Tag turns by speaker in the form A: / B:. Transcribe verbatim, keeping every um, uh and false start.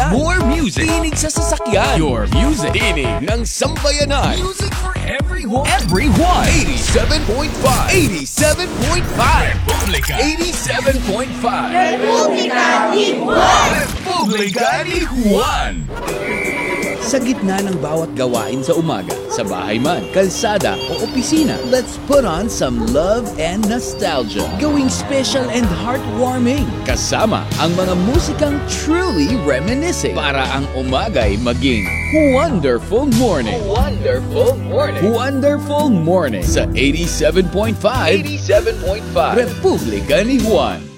A: More music. Tinig sa sasakyan. Your music. Tinig ng sambayanan. Music for everyone. Everyone. eighty-seven point five. eighty-seven point five. Republika. eighty-seven point five.
B: Republika ni Juan.
A: Republika ni Juan. Sa gitna ng bawat gawain sa umaga, sa bahay man, kalsada o opisina, let's put on some love and nostalgia. Going special and heartwarming. Kasama ang mga musikang truly reminiscing para ang umaga'y maging wonderful morning. Wonderful morning. Wonderful morning sa eighty-seven point five. eighty-seven point five. Republika ni Juan.